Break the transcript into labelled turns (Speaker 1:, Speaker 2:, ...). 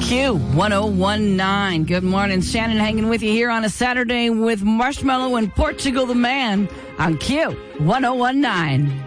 Speaker 1: Q1019. Good morning. Shannon hanging with you here on a Saturday with Marshmallow and Portugal the Man on Q1019.